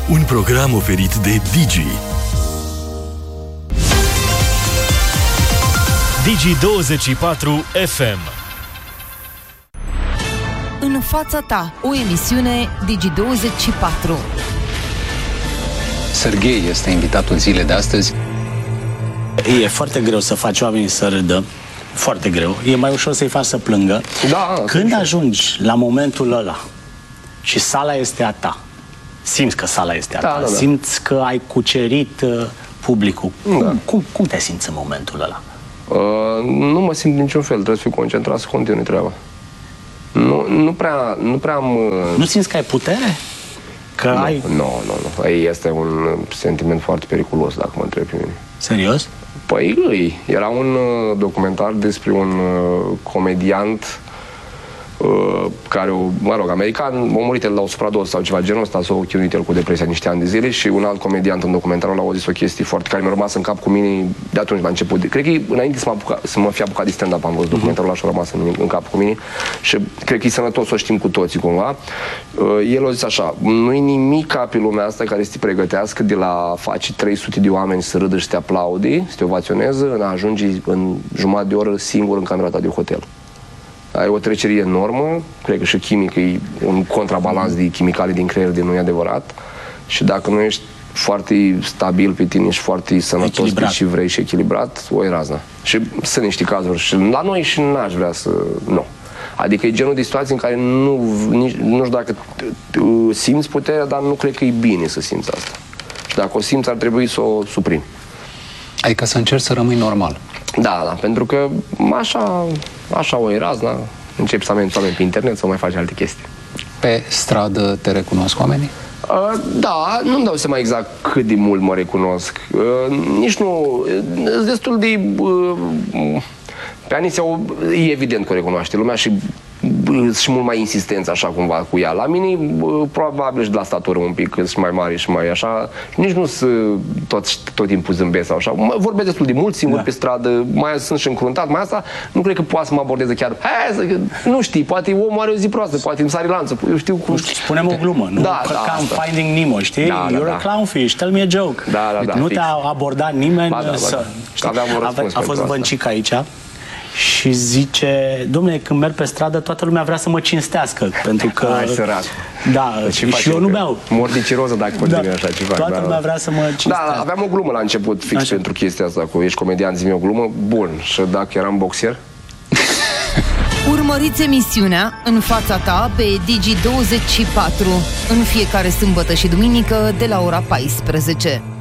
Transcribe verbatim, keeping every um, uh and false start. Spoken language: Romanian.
un program oferit de Digi. Digi douăzeci și patru F M. În fața ta, o emisiune Digi douăzeci și patru. Serghei este invitatul zilei de astăzi. E foarte greu să faci oamenii să râdă. Foarte greu. E mai ușor să-i faci să plângă. Da, când ajungi la momentul ăla și sala este a ta, simți că sala este a da, ta, da, da. simți că ai cucerit uh, publicul. Da. Cum, cum, cum te simți în momentul ăla? Uh, nu mă simt niciun fel, trebuie să fiu concentrat să continui treaba. Nu, nu prea, nu prea am... Uh... Nu simți că ai putere? Că nu, ai... Nu, nu, nu. Este un sentiment foarte periculos, dacă mă întreb pe mine. Serios? Păi, îi. Era un uh, documentar despre un uh, comediant uh, care, mă rog, american, a murit el la o supradoză sau ceva genul ăsta, s-a chinuit el cu depresia niște ani de zile și un alt comediant în documentarul ăla a zis o chestie foarte care mi-a rămas în cap cu mine de atunci la început. Cred că înainte să mă, apuca, să mă fi apucat de stand-up am văzut documentarul ăla și a rămas în, în cap cu mine și cred că e sănătos să o știm cu toții cumva. Uh, el a zis așa, nu-i nimic ca pe lumea asta care să te pregătească de la face trei sute de oameni să râdă și să te aplaude, să te ovaționeze, în a ajunge în jumătate de oră singur în camera ta de hotel. Ai o trecere enormă, cred că și chimic e un contrabalans de chimicale din creier de nu e adevărat și dacă nu ești foarte stabil pe tine și foarte sănătos pe și vrei și echilibrat, o e razna. Și sunt niște cazuri și la noi și n-aș vrea să... nu. Adică e genul de situații în care nu, nici, nu știu dacă simți puterea, dar nu cred că e bine să simți asta. Și dacă o simți, ar trebui să o suprimi. Adică să încerci să rămâi normal. Da, da, pentru că așa, așa o e razna, începi să ameninți oameni pe internet, să mai faci alte chestii. Pe stradă te recunosc oamenii? Uh, da, nu-mi dau seama exact cât de mult mă recunosc. Uh, nici nu... Uh, destul de... Uh, pe Anisia e evident că o recunoaște lumea și și mult mai insistență așa cumva cu ea. La mine probabil și de la statură un pic, sunt mai mari și mai așa. Nici nu sunt tot, tot timpul zâmbesc sau așa. Vorbesc destul de mult singur da. Pe stradă, mai sunt și încruntat, mai asta nu cred că poate să mă abordeze chiar. Hai, nu știi, poate omul are o zi proastă, poate îmi sari lanță. Eu știu cum. Spunem o glumă, nu? Da, ca da, în Finding Nemo, știi? Da, da, You're da. a clownfish, tell me a joke. Da, da, da, nu fix. te-a abordat nimeni ba, da, ba, să... da. Aveam un răspuns a fost Băncic aici și zice, dom'le, când merg pe stradă, toată lumea vrea să mă cinstească, pentru că... Hai, sărat. Da, și, și eu nu beau. Mor de ciroză dacă continui da. Așa ceva. Toată da, lumea da. vrea să mă cinstească. Da, aveam o glumă la început fix așa. Pentru chestia asta, cu ești comedian, zi-mi o glumă, bun, și dacă eram boxer? Urmăriți emisiunea În fața ta pe Digi douăzeci și patru în fiecare sâmbătă și duminică de la ora paisprezece.